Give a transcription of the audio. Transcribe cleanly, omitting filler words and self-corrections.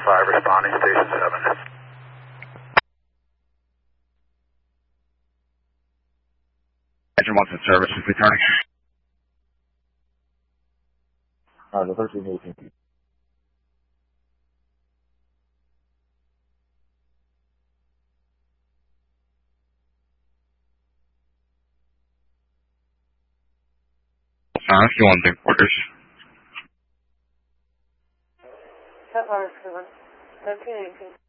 5 responding, station 7. Engine 1's in service, is returning. The 1318. Still on big quarters. That was 1318.